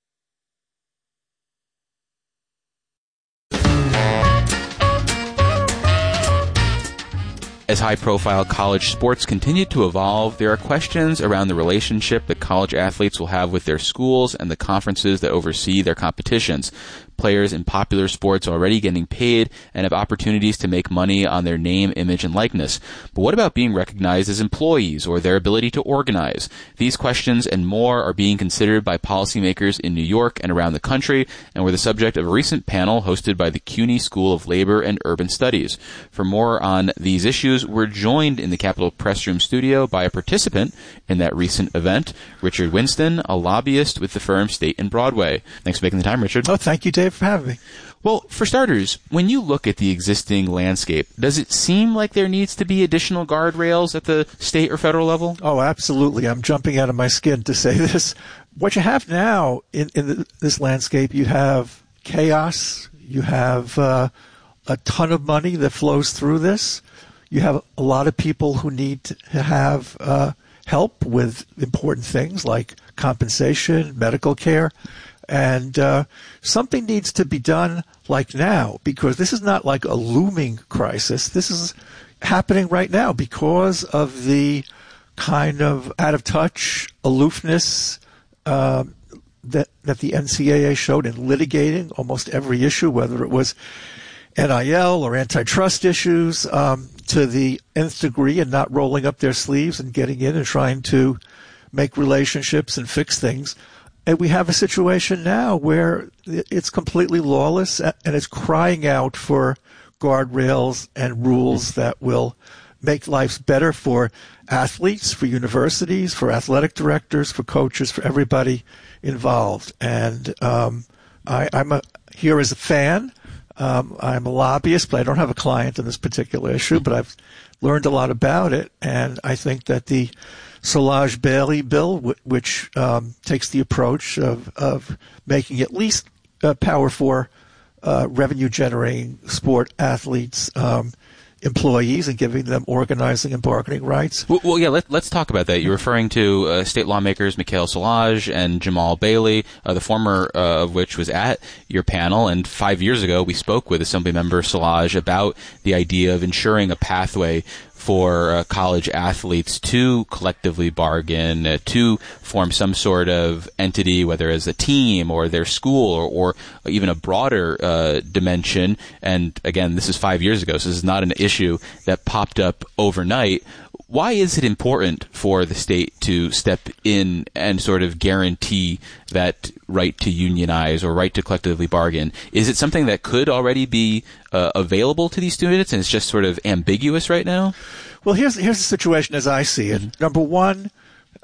As high-profile college sports continue to evolve, there are questions around the relationship that college athletes will have with their schools and the conferences that oversee their competitions. Players in popular sports are already getting paid and have opportunities to make money on their name, image, and likeness. But what about being recognized as employees or their ability to organize? These questions and more are being considered by policymakers in New York and around the country and were the subject of a recent panel hosted by the CUNY School of Labor and Urban Studies. For more on these issues, we're joined in the Capitol Press Room studio by a participant in that recent event, Richard Winston, a lobbyist with the firm State and Broadway. Thanks for making the time, Richard. Oh, thank you, Dave, for having me. Well, for starters, when you look at the existing landscape, does it seem like there needs to be additional guardrails at the state or federal level? Oh, absolutely. I'm jumping out of my skin to say this. What you have now in this landscape, you have chaos. You have a ton of money that flows through this. You have a lot of people who need to have help with important things like compensation, medical care. And something needs to be done like now, because this is not like a looming crisis. This is happening right now because of the kind of out-of-touch aloofness that the NCAA showed in litigating almost every issue, whether it was NIL or antitrust issues, to the nth degree, and not rolling up their sleeves and getting in and trying to make relationships and fix things. And we have a situation now where it's completely lawless and it's crying out for guardrails and rules that will make life better for athletes, for universities, for athletic directors, for coaches, for everybody involved. And I'm here as a fan. I'm a lobbyist, but I don't have a client in this particular issue, but I've learned a lot about it. And I think that the Szilagyi-Bailey bill, which takes the approach of making at least Power 4 revenue-generating sport athletes employees and giving them organizing and bargaining rights. Well, yeah, let's talk about that. You're referring to state lawmakers Mikhail Szilagyi and Jamal Bailey, the former of which was at your panel. And 5 years ago, we spoke with Assemblymember Szilagyi about the idea of ensuring a pathway for college athletes to collectively bargain, to form some sort of entity, whether as a team or their school or even a broader dimension. And again, this is 5 years ago, so this is not an issue that popped up overnight. Why is it important for the state to step in and sort of guarantee that right to unionize or right to collectively bargain? Is it something that could already be available to these students, and it's just sort of ambiguous right now? Well, here's the situation as I see it. Mm-hmm. Number one,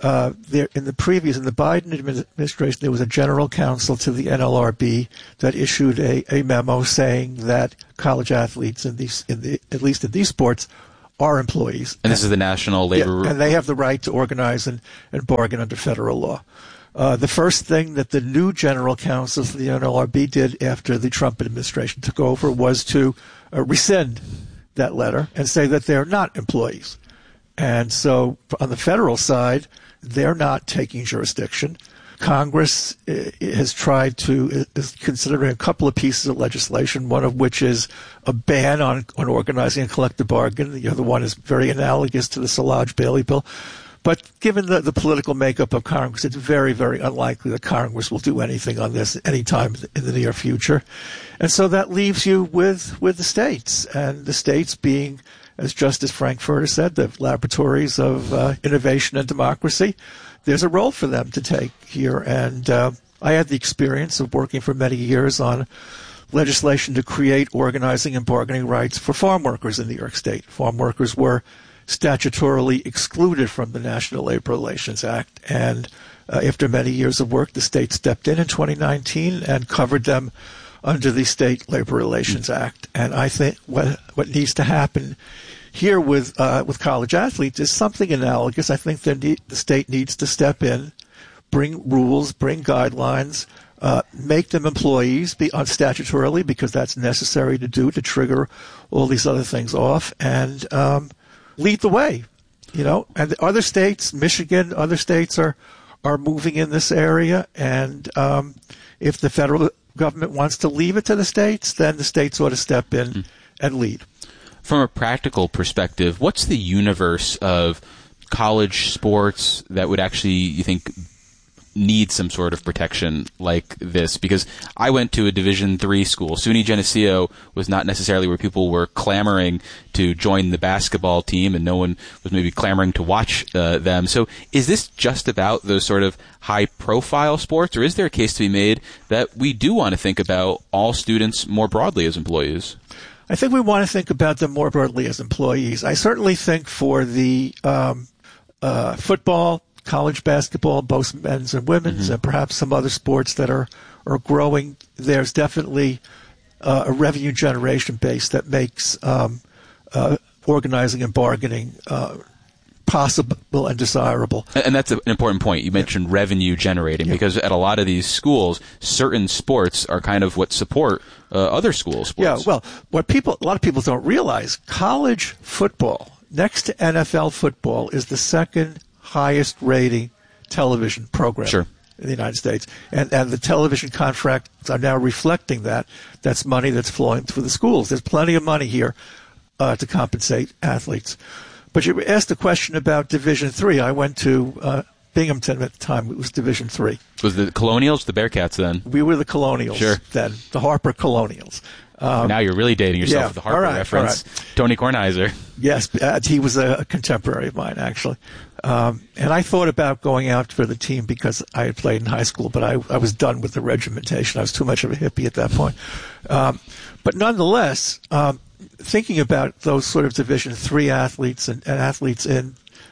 in the Biden administration, there was a general counsel to the NLRB that issued a memo saying that college athletes at least in these sports are employees. And this is the National Labor... Yeah, and they have the right to organize and bargain under federal law. The first thing that the new general counsel of the NLRB did after the Trump administration took over was to rescind that letter and say that they're not employees. And so on the federal side, they're not taking jurisdiction. Congress is considering a couple of pieces of legislation, one of which is a ban on organizing a collective bargain. The other one is very analogous to the Szilagyi-Bailey bill. But given the political makeup of Congress, it's very, very unlikely that Congress will do anything on this anytime in the near future. And so that leaves you with the states, and the states being, as Justice Frankfurter said, the laboratories of innovation and democracy. There's a role for them to take here. And I had the experience of working for many years on legislation to create organizing and bargaining rights for farm workers in New York State. Farm workers were statutorily excluded from the National Labor Relations Act. And after many years of work, the state stepped in 2019 and covered them under the State Labor Relations Act. And I think what needs to happen here with college athletes is something analogous. I think the state needs to step in, bring rules, bring guidelines, make them employees statutorily, because that's necessary to trigger all these other things off, and lead the way. And the other states, Michigan, other states are moving in this area, and if the federal government wants to leave it to the states, then the states ought to step in and lead. From a practical perspective, what's the universe of college sports that would actually, you think, need some sort of protection like this? Because I went to a Division III school. SUNY Geneseo was not necessarily where people were clamoring to join the basketball team, and no one was maybe clamoring to watch them. So is this just about those sort of high-profile sports, or is there a case to be made that we do want to think about all students more broadly as employees? I think we want to think about them more broadly as employees. I certainly think for the football, college basketball, both men's and women's, and perhaps some other sports that are growing, there's definitely a revenue generation base that makes organizing and bargaining possible and desirable. And that's an important point. You mentioned revenue generating, because at a lot of these schools, certain sports are kind of what support other school sports. Yeah, well, a lot of people don't realize, college football, next to NFL football, is the second highest rating television program in the United States. And the television contracts are now reflecting that. That's money that's flowing through the schools. There's plenty of money here to compensate athletes. But you asked a question about Division III. I went to Binghamton at the time. It was Division III. Was the Colonials the Bearcats then? We were the Colonials then, the Harper Colonials. Now you're really dating yourself with the Harper reference. Tony Kornheiser. Yes, he was a contemporary of mine, actually. And I thought about going out for the team because I had played in high school, but I was done with the regimentation. I was too much of a hippie at that point. But nonetheless, thinking about those sort of Division III athletes and athletes in,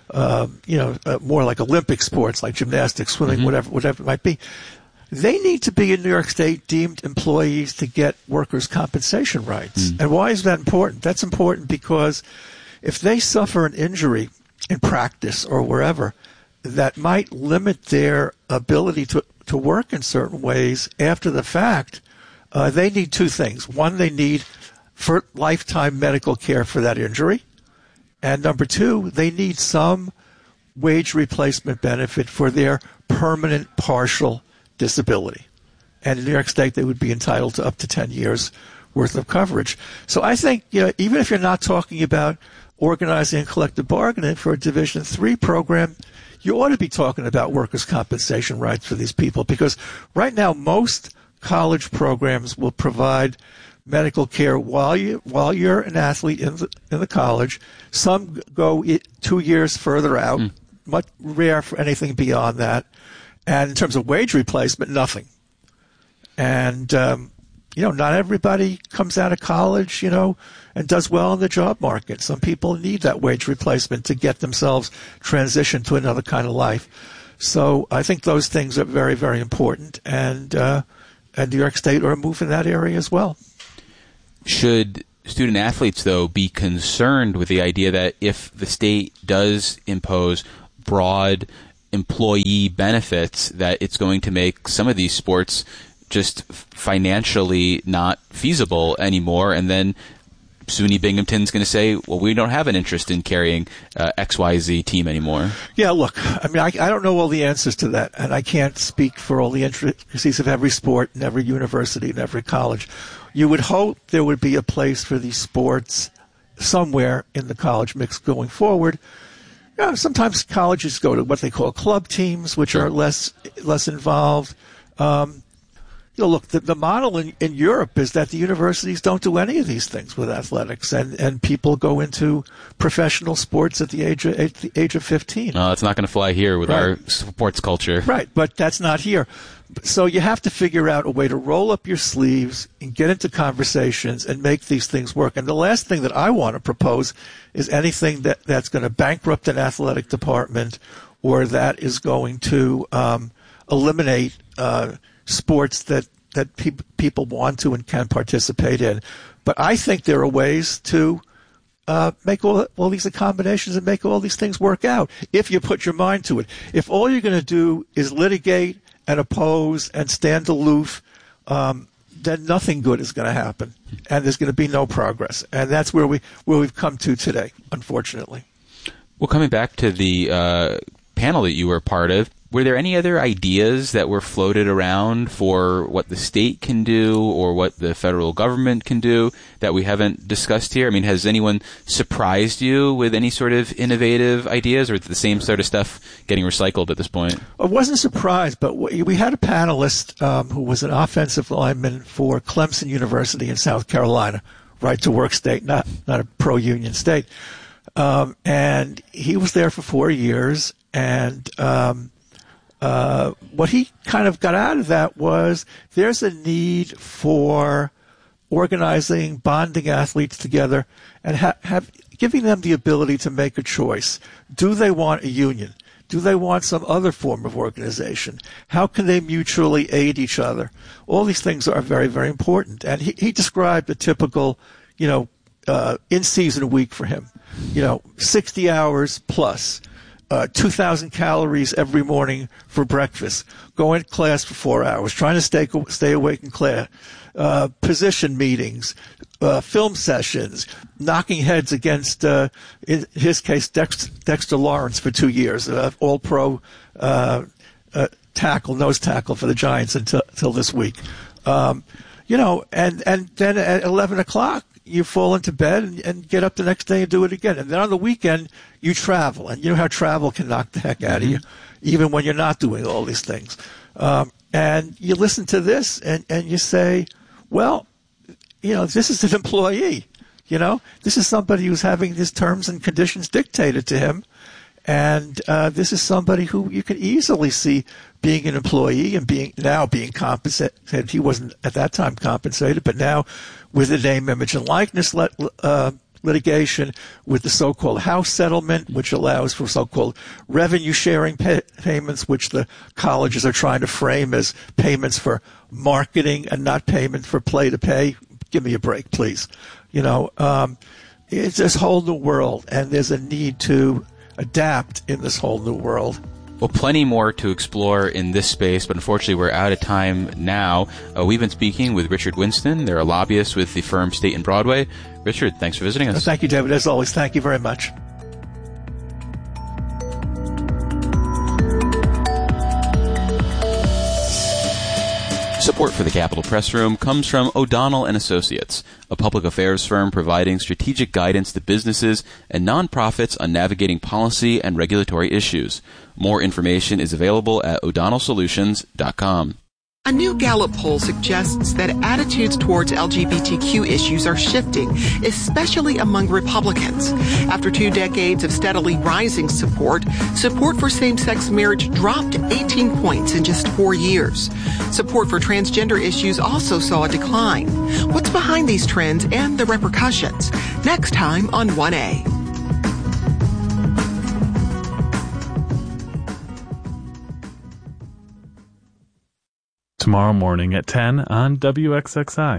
more like Olympic sports, like gymnastics, swimming, whatever it might be, they need to be in New York State deemed employees to get workers' compensation rights. And why is that important? That's important because if they suffer an injury in practice or wherever that might limit their ability to work in certain ways after the fact, they need two things. One, they need for lifetime medical care for that injury. And number two, they need some wage replacement benefit for their permanent partial disability. And in New York State, they would be entitled to up to 10 years worth of coverage. So I think, even if you're not talking about organizing and collective bargaining for a Division III program, you ought to be talking about workers' compensation rights for these people, because right now most college programs will provide medical care while you're an athlete in the college. Some go 2 years further out, much rare for anything beyond that. And in terms of wage replacement, nothing. And not everybody comes out of college, and does well in the job market. Some people need that wage replacement to get themselves transitioned to another kind of life. So I think those things are very, very important. And New York State ought to move in that area as well. Should student athletes, though, be concerned with the idea that if the state does impose broad employee benefits, that it's going to make some of these sports just financially not feasible anymore, and then SUNY Binghamton's going to say, well, we don't have an interest in carrying XYZ team anymore? Yeah, look, I mean, I don't know all the answers to that, and I can't speak for all the intricacies of every sport and every university and every college. You would hope there would be a place for these sports somewhere in the college mix going forward. Sometimes colleges go to what they call club teams, which are less involved. Look, the model in Europe is that the universities don't do any of these things with athletics, and people go into professional sports at the age of 15. No, that's not going to fly here with our sports culture. Right, but that's not here. So you have to figure out a way to roll up your sleeves and get into conversations and make these things work. And the last thing that I want to propose is anything that's going to bankrupt an athletic department or that is going to eliminate sports that people want to and can participate in. But I think there are ways to make all these accommodations and make all these things work out if you put your mind to it. If all you're going to do is litigate and oppose and stand aloof, then nothing good is going to happen, and there's going to be no progress. And that's where we've come to today, unfortunately. Well, coming back to the panel that you were part of, were there any other ideas that were floated around for what the state can do or what the federal government can do that we haven't discussed here? I mean, has anyone surprised you with any sort of innovative ideas, or is the same sort of stuff getting recycled at this point? I wasn't surprised, but we had a panelist who was an offensive lineman for Clemson University in South Carolina, right-to-work state, not a pro-union state. And he was there for 4 years, and what he kind of got out of that was there's a need for organizing, bonding athletes together, and giving them the ability to make a choice. Do they want a union? Do they want some other form of organization? How can they mutually aid each other? All these things are very, very important. And he described a typical, in-season week for him. 60 hours plus. 2,000 calories every morning for breakfast, going to class for 4 hours, trying to stay awake in class, position meetings, film sessions, knocking heads against, in his case, Dexter Lawrence for 2 years, all-pro nose tackle for the Giants until this week. And then at 11 o'clock, you fall into bed and get up the next day and do it again. And then on the weekend, you travel. And you know how travel can knock the heck out of you, even when you're not doing all these things. And you listen to this and you say, well, this is an employee. This is somebody who's having his terms and conditions dictated to him. And this is somebody who you can easily see being an employee and being compensated. He wasn't at that time compensated, but now with the name, image, and likeness litigation, with the so-called house settlement, which allows for so-called revenue-sharing payments, which the colleges are trying to frame as payments for marketing and not payment for play-to-pay. Give me a break, please. It's this whole new world, and there's a need to adapt in this whole new world. Well, plenty more to explore in this space, but unfortunately we're out of time now. We've been speaking with Richard Winston. They're a lobbyist with the firm State and Broadway. Richard, thanks for visiting us. Thank you, David. As always, thank you very much. Support for the Capitol Press Room comes from O'Donnell & Associates, a public affairs firm providing strategic guidance to businesses and nonprofits on navigating policy and regulatory issues. More information is available at o'donnellsolutions.com. A new Gallup poll suggests that attitudes towards LGBTQ issues are shifting, especially among Republicans. After 2 decades of steadily rising support for same-sex marriage dropped 18 points in just 4 years. Support for transgender issues also saw a decline. What's behind these trends and the repercussions? Next time on 1A. Tomorrow morning at 10 on WXXI.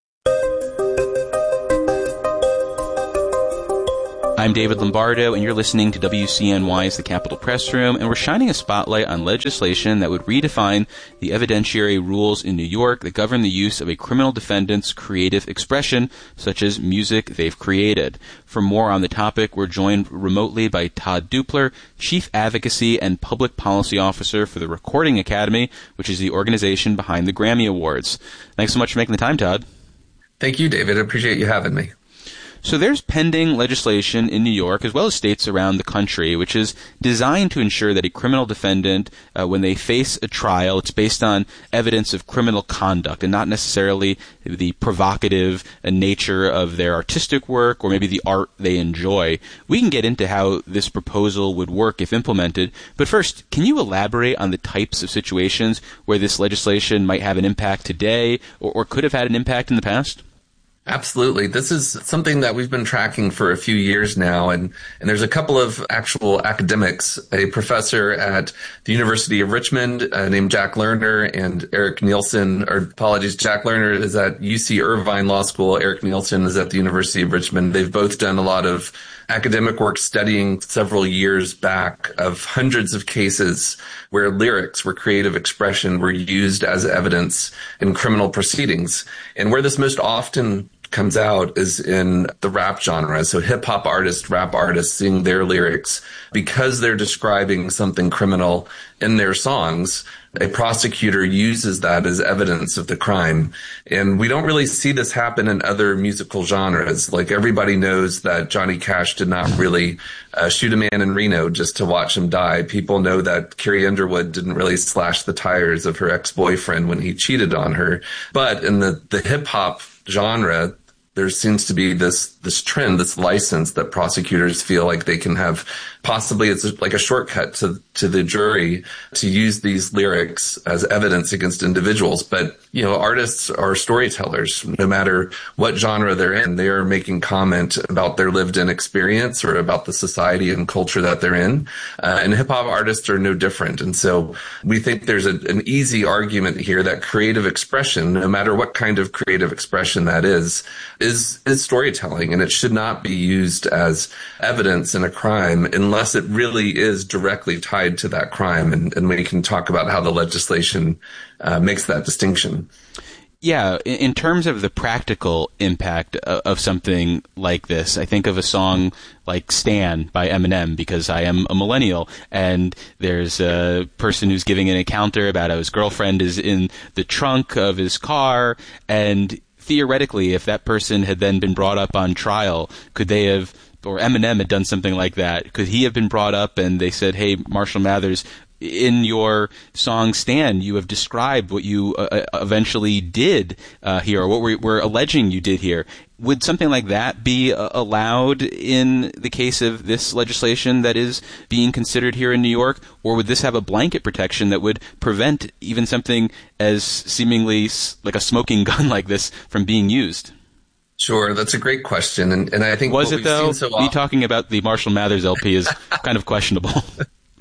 I'm David Lombardo, and you're listening to WCNY's The Capitol Press Room, and we're shining a spotlight on legislation that would redefine the evidentiary rules in New York that govern the use of a criminal defendant's creative expression, such as music they've created. For more on the topic, we're joined remotely by Todd Dupler, Chief Advocacy and Public Policy Officer for the Recording Academy, which is the organization behind the Grammy Awards. Thanks so much for making the time, Todd. Thank you, David. I appreciate you having me. So there's pending legislation in New York, as well as states around the country, which is designed to ensure that a criminal defendant, when they face a trial, it's based on evidence of criminal conduct and not necessarily the provocative nature of their artistic work or maybe the art they enjoy. We can get into how this proposal would work if implemented, but first, can you elaborate on the types of situations where this legislation might have an impact today or could have had an impact in the past? Absolutely. This is something that we've been tracking for a few years now, and there's a couple of actual academics, a professor at the University of Richmond named Jack Lerner and Eric Nielsen, Jack Lerner is at UC Irvine Law School, Eric Nielsen is at the University of Richmond. They've both done a lot of academic work studying several years back of hundreds of cases where lyrics, where creative expression were used as evidence in criminal proceedings. And where this most often comes out is in the rap genre. So hip-hop artists, rap artists sing their lyrics because they're describing something criminal in their songs. A prosecutor uses that as evidence of the crime. And we don't really see this happen in other musical genres. Like, everybody knows that Johnny Cash did not really shoot a man in Reno just to watch him die. People know that Carrie Underwood didn't really slash the tires of her ex-boyfriend when he cheated on her. But in the hip-hop genre, there seems to be this trend, this license that prosecutors feel like they can have. Possibly it's like a shortcut to the jury to use these lyrics as evidence against individuals. But, artists are storytellers. No matter what genre they're in, they are making comment about their lived-in experience or about the society and culture that they're in. And hip-hop artists are no different. And so we think there's an easy argument here that creative expression, no matter what kind of creative expression that is storytelling, and it should not be used as evidence in a crime unless it really is directly tied to that crime. And we can talk about how the legislation makes that distinction. Yeah, in terms of the practical impact of something like this, I think of a song like Stan by Eminem, because I am a millennial, and there's a person who's giving an encounter about how his girlfriend is in the trunk of his car, and theoretically, if that person had then been brought up on trial, could they have, or Eminem had done something like that, could he have been brought up and they said, hey, Marshall Mathers, in your song Stan, you have described what you eventually did here, or what we're alleging you did here. Would something like that be allowed in the case of this legislation that is being considered here in New York? Or would this have a blanket protection that would prevent even something as seemingly like a smoking gun like this from being used? Sure, that's a great question. And I think was it, though? Me talking about the Marshall Mathers LP is kind of questionable.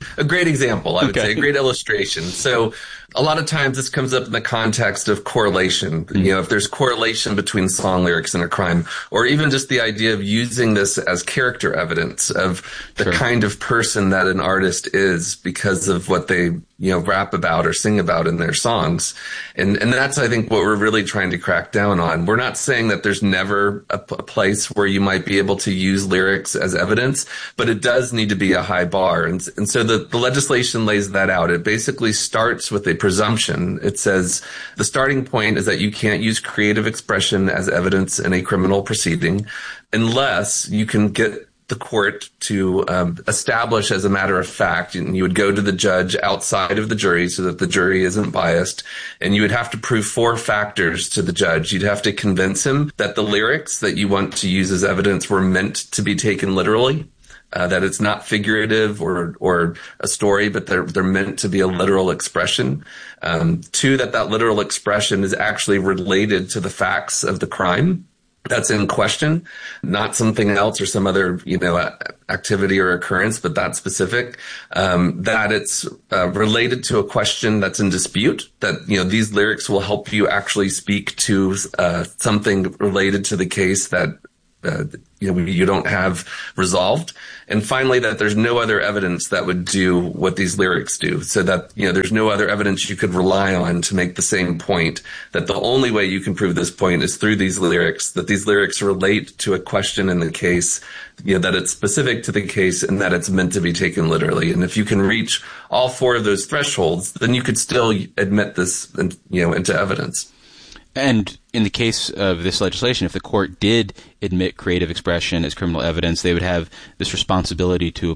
A great example, I would say, a great illustration. So a lot of times this comes up in the context of correlation. You know, if there's correlation between song lyrics and a crime, or even just the idea of using this as character evidence of the kind of person that an artist is because of what they, you know, rap about or sing about in their songs. And that's, I think, what we're really trying to crack down on. We're not saying that there's never a place where you might be able to use lyrics as evidence, but it does need to be a high bar. And so the legislation lays that out. It basically starts with a presumption. It says the starting point is that you can't use creative expression as evidence in a criminal proceeding unless you can get the court to establish as a matter of fact, and you would go to the judge outside of the jury so that the jury isn't biased, and you would have to prove 4 factors to the judge. You'd have to convince him that the lyrics that you want to use as evidence were meant to be taken literally, that it's not figurative or a story, but they're meant to be a literal expression. 2, that literal expression is actually related to the facts of the crime that's in question, not something else or some other, you know, activity or occurrence, but that specific, that it's related to a question that's in dispute, that, you know, these lyrics will help you actually speak to something related to the case that you don't have resolved. And finally, that there's no other evidence that would do what these lyrics do, so that, you know, there's no other evidence you could rely on to make the same point, that the only way you can prove this point is through these lyrics, that these lyrics relate to a question in the case, you know, that it's specific to the case and that it's meant to be taken literally. And if you can reach all 4 of those thresholds, then you could still admit this, you know, into evidence. And in the case of this legislation, if the court did admit creative expression as criminal evidence, they would have this responsibility to